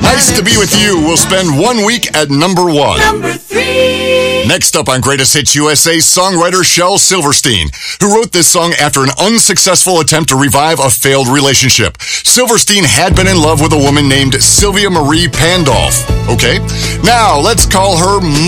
Nice to Be With You will spend 1 week at number 1. Number 3. Next up on Greatest Hits USA, songwriter Shel Silverstein, who wrote this song after an unsuccessful attempt to revive a failed relationship. Silverstein had been in love with a woman named Sylvia Marie Pandolf. Okay? Now, let's call her